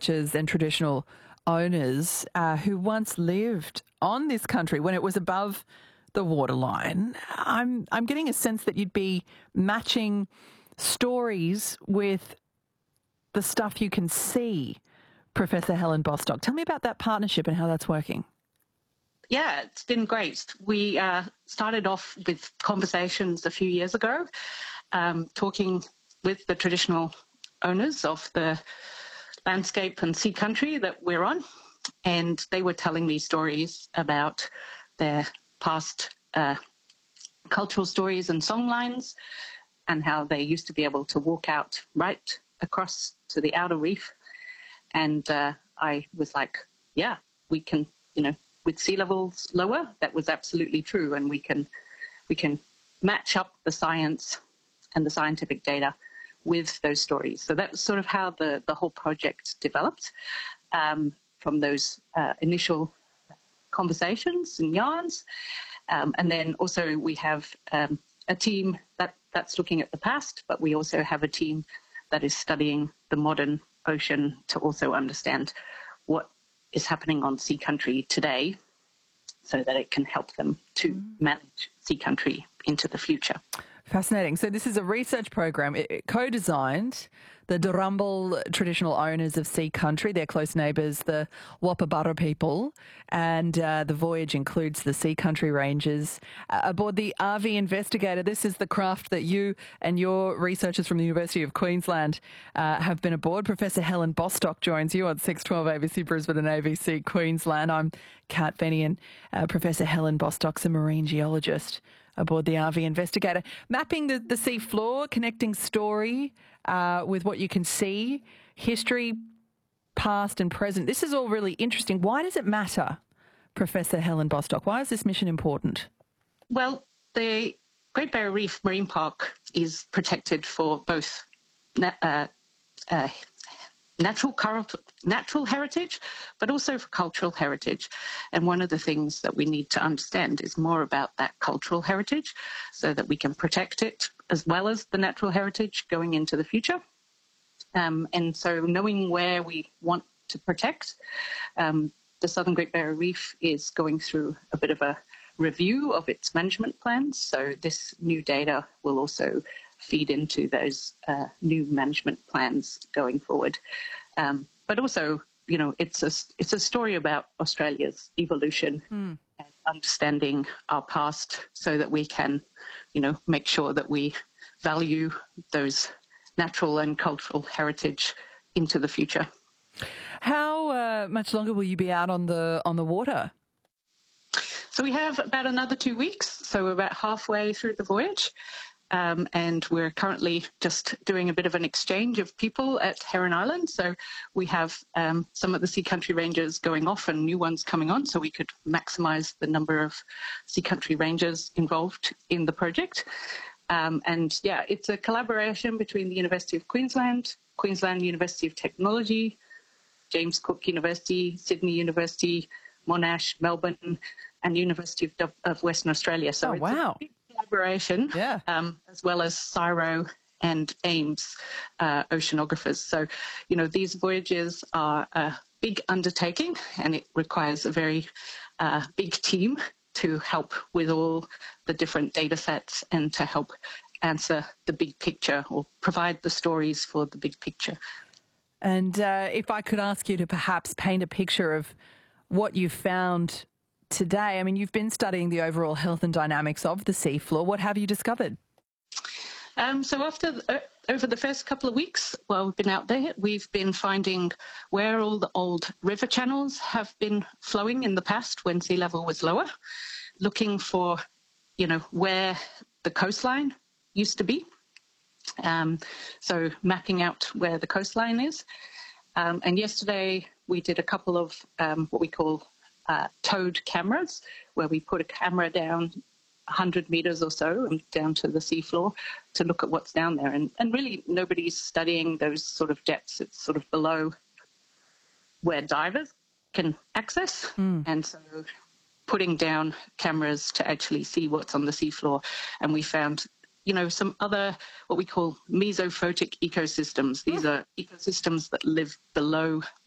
and traditional owners who once lived on this country when it was above the waterline. I'm getting a sense that you'd be matching stories with the stuff you can see, Professor Helen Bostock. Tell me about that partnership and how that's working. Yeah, it's been great. We started off with conversations a few years ago, talking with the traditional owners of the landscape and sea country that we're on, and they were telling me stories about their past cultural stories and songlines and how they used to be able to walk out right across to the outer reef. And I was like, yeah, we can, with sea levels lower, that was absolutely true, and we can match up the science and the scientific data with those stories. So that's sort of how the whole project developed, from those initial conversations and yarns. And then also we have a team that's looking at the past, but we also have a team that is studying the modern ocean to also understand what is happening on sea country today, so that it can help them to manage sea country into the future. Fascinating. So this is a research program co-designed. The Darumbal traditional owners of sea country, their close neighbours, the Wapabara people, and the voyage includes the sea country rangers. Aboard the RV Investigator, this is the craft that you and your researchers from the University of Queensland have been aboard. Professor Helen Bostock joins you on 612 ABC Brisbane and ABC Queensland. I'm Kat Benny, and Professor Helen Bostock's a marine geologist aboard the RV Investigator, mapping the sea floor, connecting story with what you can see, history, past and present. This is all really interesting. Why does it matter, Professor Helen Bostock? Why is this mission important? Well, the Great Barrier Reef Marine Park is protected for both natural heritage, but also for cultural heritage. And one of the things that we need to understand is more about that cultural heritage so that we can protect it as well as the natural heritage going into the future. And so knowing where we want to protect, the Southern Great Barrier Reef is going through a bit of a review of its management plans. So this new data will also feed into those new management plans going forward. But also, it's a story about Australia's evolution and understanding our past so that we can, make sure that we value those natural and cultural heritage into the future. How much longer will you be out on the water? So we have about another 2 weeks. So we're about halfway through the voyage. And we're currently just doing a bit of an exchange of people at Heron Island. So we have some of the sea country rangers going off and new ones coming on, so we could maximise the number of sea country rangers involved in the project. It's a collaboration between the University of Queensland, Queensland University of Technology, James Cook University, Sydney University, Monash, Melbourne, and University of Western Australia. So it's a big collaboration, as well as CSIRO and AIMS oceanographers. So, these voyages are a big undertaking, and it requires a very big team to help with all the different data sets and to help answer the big picture or provide the stories for the big picture. And if I could ask you to perhaps paint a picture of what you found today. I mean, you've been studying the overall health and dynamics of the seafloor. What have you discovered? So over the first couple of weeks, while we've been out there, we've been finding where all the old river channels have been flowing in the past when sea level was lower, looking for, where the coastline used to be. So mapping out where the coastline is. And yesterday we did a couple of what we call towed cameras, where we put a camera down 100 metres or so and down to the seafloor to look at what's down there. And really nobody's studying those sort of depths. It's sort of below where divers can access. And so putting down cameras to actually see what's on the seafloor. And we found, some other what we call mesophotic ecosystems. These are ecosystems that live below